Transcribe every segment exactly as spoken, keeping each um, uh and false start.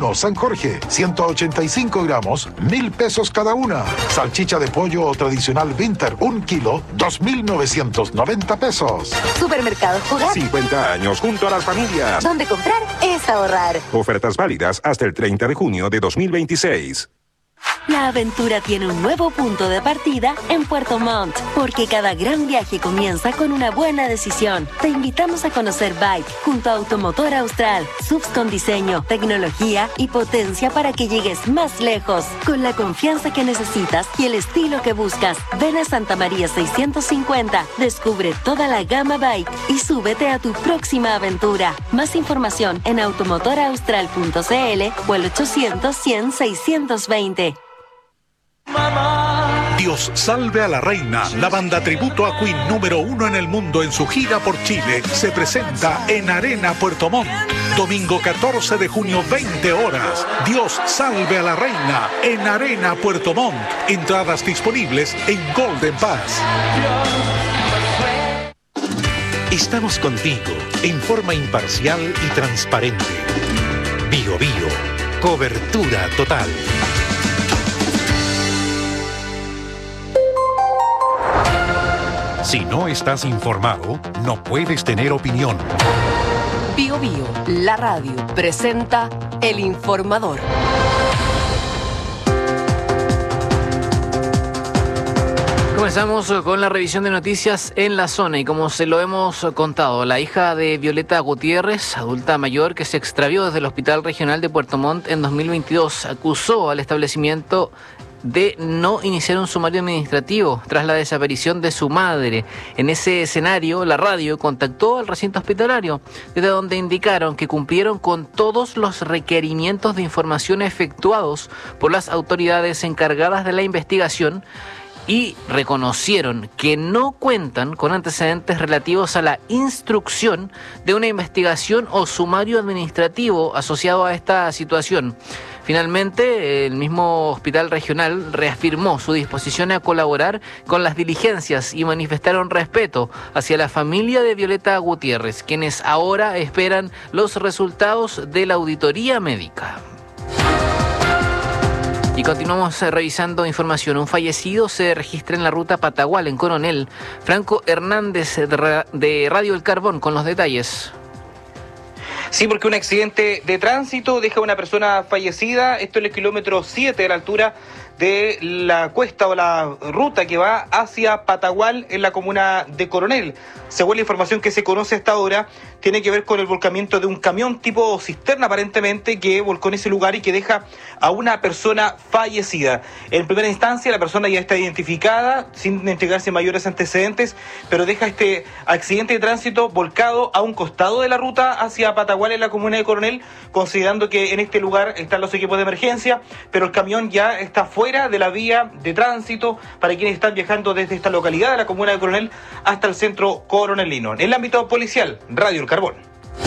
Domingo San Jorge, ciento ochenta y cinco gramos, mil pesos cada una. Salchicha de pollo o tradicional Winter, un kilo, dos mil novecientos noventa pesos. Supermercado Jugar. cincuenta años junto a las familias. Donde comprar es ahorrar. Ofertas válidas hasta el treinta de junio de dos mil veintiséis. La aventura tiene un nuevo punto de partida en Puerto Montt, porque cada gran viaje comienza con una buena decisión. Te invitamos a conocer Bike junto a Automotor Austral, subs con diseño, tecnología y potencia para que llegues más lejos, con la confianza que necesitas y el estilo que buscas. Ven a Santa María seiscientos cincuenta, descubre toda la gama Bike y súbete a tu próxima aventura. Más información en automotor austral punto c l o el ochocientos cien seiscientos veinte. Dios salve a la reina, la banda tributo a Queen número uno en el mundo en su gira por Chile, se presenta en Arena Puerto Montt. Domingo catorce de junio, veinte horas. Dios salve a la reina en Arena Puerto Montt. Entradas disponibles en Golden Pass. Estamos contigo en forma imparcial y transparente. Bio Bio, cobertura total. Si no estás informado, no puedes tener opinión. Bio Bio, la radio, presenta El Informador. Comenzamos con la revisión de noticias en la zona y como se lo hemos contado, la hija de Violeta Gutiérrez, adulta mayor que se extravió desde el Hospital Regional de Puerto Montt en dos mil veintidós, acusó al establecimiento de no iniciar un sumario administrativo tras la desaparición de su madre. En ese escenario, la radio contactó al recinto hospitalario, desde donde indicaron que cumplieron con todos los requerimientos de información efectuados por las autoridades encargadas de la investigación y reconocieron que no cuentan con antecedentes relativos a la instrucción de una investigación o sumario administrativo asociado a esta situación. Finalmente, el mismo hospital regional reafirmó su disposición a colaborar con las diligencias y manifestaron respeto hacia la familia de Violeta Gutiérrez, quienes ahora esperan los resultados de la auditoría médica. Y continuamos revisando información. Un fallecido se registra en la ruta Patagual, en Coronel. Franco Hernández de Radio El Carbón con los detalles. Sí, porque un accidente de tránsito deja a una persona fallecida. Esto es el kilómetro siete de la altura de la cuesta o la ruta que va hacia Patagual en la comuna de Coronel. Según la información que se conoce hasta ahora, tiene que ver con el volcamiento de un camión tipo cisterna aparentemente que volcó en ese lugar y que deja a una persona fallecida. En primera instancia la persona ya está identificada sin entregarse mayores antecedentes, pero deja este accidente de tránsito volcado a un costado de la ruta hacia Patagual en la comuna de Coronel, considerando que en este lugar están los equipos de emergencia, pero el camión ya está fuera de la vía de tránsito para quienes están viajando desde esta localidad de la comuna de Coronel hasta el centro coronelino. En el ámbito policial, Radio El Carbón.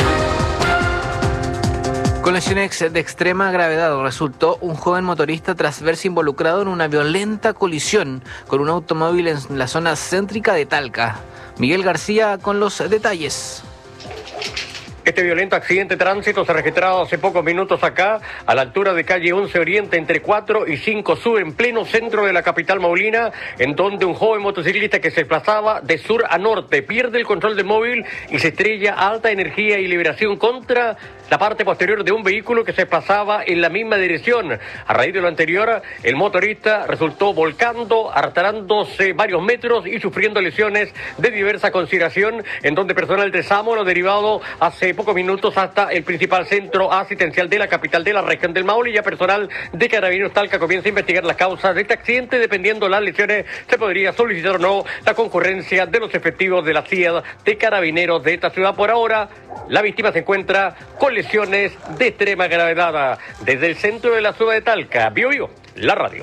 Con lesiones de extrema gravedad resultó un joven motorista tras verse involucrado en una violenta colisión con un automóvil en la zona céntrica de Talca. Miguel García con los detalles. Este violento accidente de tránsito se ha registrado hace pocos minutos acá, a la altura de calle once Oriente, entre cuatro y cinco Sur, en pleno centro de la capital maulina, en donde un joven motociclista que se desplazaba de sur a norte pierde el control del móvil y se estrella a alta energía y liberación contra la parte posterior de un vehículo que se desplazaba en la misma dirección. A raíz de lo anterior, el motorista resultó volcando, arrastrándose varios metros y sufriendo lesiones de diversa consideración, en donde personal de SAMO lo derivado hace pocos minutos hasta el principal centro asistencial de la capital de la región del Maule, y ya personal de Carabineros Talca comienza a investigar las causas de este accidente. Dependiendo de las lesiones, se podría solicitar o no la concurrencia de los efectivos de la C I A D de Carabineros de esta ciudad. Por ahora, la víctima se encuentra con lesiones de extrema gravedad. Desde el centro de la ciudad de Talca, Bio Bio, la radio.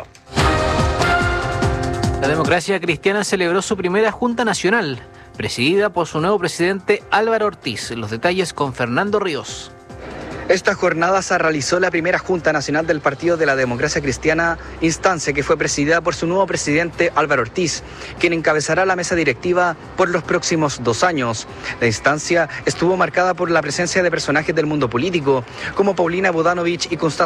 La Democracia Cristiana celebró su primera Junta Nacional, presidida por su nuevo presidente Álvaro Ortiz. Los detalles con Fernando Ríos. Esta jornada se realizó la primera Junta Nacional del Partido de la Democracia Cristiana, instancia que fue presidida por su nuevo presidente Álvaro Ortiz, quien encabezará la mesa directiva por los próximos dos años. La instancia estuvo marcada por la presencia de personajes del mundo político, como Paulina Bodanovich y Constanza